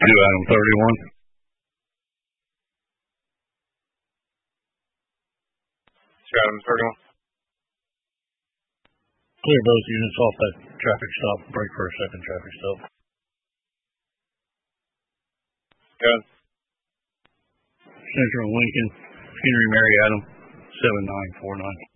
Adam 31. Adam 31. Clear both units off that traffic stop. Break for a second traffic stop. Good. Central Lincoln, Henry Mary Adam 7949.